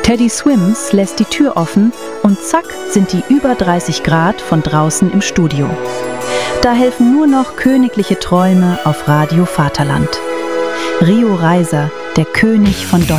Teddy Swims lässt die Tür offen und zack sind die über 30 Grad von draußen im Studio. Da helfen nur noch königliche Träume auf Radio Vaterland. Rio Reiser, der König von Deutschland.